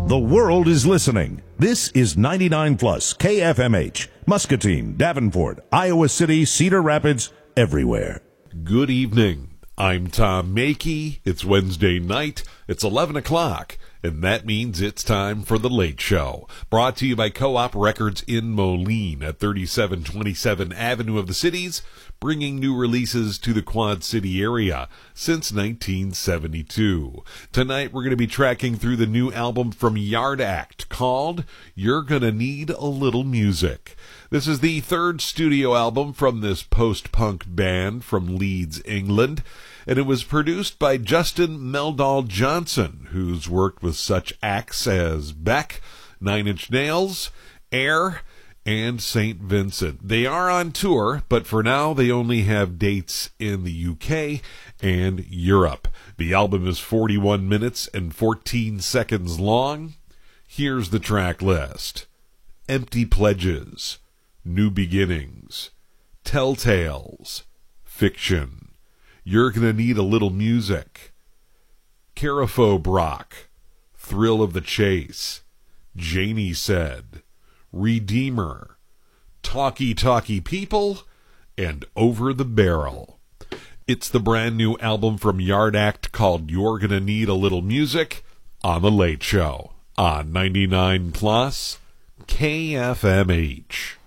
The world is listening. This is 99 Plus KFMH, Muscatine, Davenport, Iowa City, Cedar Rapids, everywhere. Good evening. I'm Tom Mackey. It's Wednesday night. It's 11 o'clock, and that means it's time for The Late Show. Brought to you by Co-op Records in Moline at 3727 Avenue of the Cities, bringing new releases to the Quad City area since 1972. Tonight we're going to be tracking through the new album from Yard Act called You're Gonna Need a Little Music. This is the third studio album from this post-punk band from Leeds, England, and it was produced by Justin Meldal Johnson, who's worked with such acts as Beck, Nine Inch Nails, Air, and St. Vincent. They are on tour, but for now they only have dates in the UK and Europe. The album is 41 minutes and 14 seconds long. Here's the track list: Empty Pledges, New Beginnings, Telltales, Fiction, You're Gonna Need a Little Music, Carafo Brock, Thrill of the Chase, Janie Said, Redeemer, Talkie Talkie People, and Over the Barrel. It's the brand new album from Yard Act called You're Gonna Need a Little Music on The Late Show on 99 Plus KFMH.